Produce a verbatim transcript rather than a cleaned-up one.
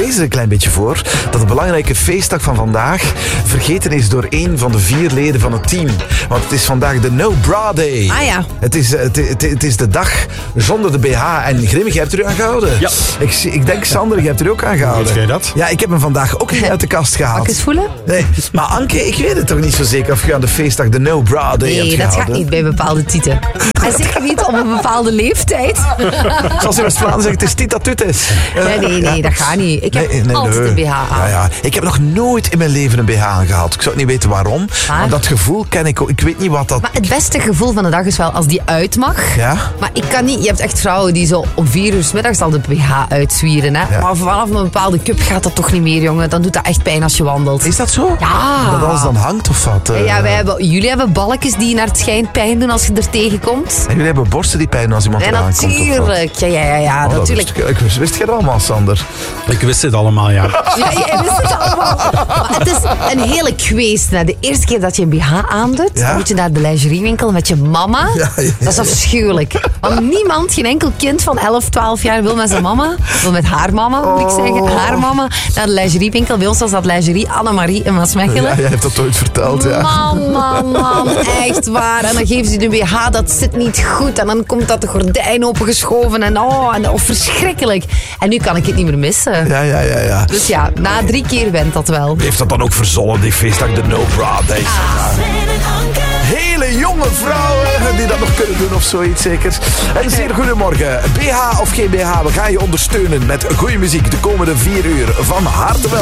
lees er een klein beetje voor dat de belangrijke feestdag van vandaag vergeten is door één van de vier leden van het team. Want het is vandaag de No Bra Day. Ah ja. Het is, het, het, het is de dag zonder de B H. En Grimmig, je hebt er u aan gehouden. Ja. Ik, ik denk, Sander, je hebt er ook aan gehouden. Weet jij dat? Ja, ik heb hem vandaag ook niet uit de kast gehaald. Mag ik eens voelen? Nee, maar Anke, ik weet het toch niet zo zeker of je aan de feestdag de No Bra Day hebt Nee, gehouden. dat gaat niet bij bepaalde tieten. En zeker niet op een bepaalde leeftijd. Zoals in West-Vlaanderen zegt, het is dit dat het is. Nee, nee, nee, dat gaat niet. Ik heb Nee, nee, altijd nee. een B H aan. Ja, ja. Ik heb nog nooit in mijn leven een B H aangehad. Ik zou niet weten waarom. Maar? Maar dat gevoel ken ik ook. Ik weet niet wat dat... Maar het beste gevoel van de dag is wel als die uit mag. Ja? Maar ik kan niet... Je hebt echt vrouwen die zo om vier uur 's middags al de B H uitzwieren. Hè? Ja. Maar vanaf een bepaalde cup gaat dat toch niet meer, jongen. Dan doet dat echt pijn als je wandelt. Is dat zo? Ja. Dat alles dan hangt of wat? eh? Ja, wij hebben, jullie hebben balkjes die naar het schijn pijn doen als je er tegenkomt. En jullie hebben borsten die pijn doen als iemand Ja, eraan komt? of wat? natuurlijk. Ja, ja, ja, ja Oh, dat natuurlijk. wist ik- ik wist je dat allemaal, Sander? Ik wist het allemaal, ja. Ja, jij wist het allemaal. Maar het is een hele kweest. Hè. De eerste keer dat je een B H aandoet, Ja? dan moet je naar de lingeriewinkel met je mama. Ja, ja, ja. Dat is afschuwelijk. Want niemand, geen enkel kind van elf, twaalf jaar wil met zijn mama, wil met haar mama, moet ik zeggen, Oh. haar mama, naar de lingeriewinkel. Bij ons was dat lingerie Annemarie in Maasmechelen. Ja, jij hebt dat ooit verteld, ja. Man, man, man, echt waar. En dan geven ze de B H, dat zit niet goed. En dan komt dat de gordijn opengeschoven. En oh, en, oh, verschrikkelijk. En nu kan ik het niet meer missen. Ja, ja, ja, ja. Dus ja, na drie keer went dat wel. Wie heeft dat dan ook verzonnen, die feestdag, de No Bra Day? Hele jonge vrouwen die dat nog kunnen doen of zoiets zeker. En zeer goedemorgen. B H of geen B H, we gaan je ondersteunen met goede muziek de komende vier uur. Van harte welkom.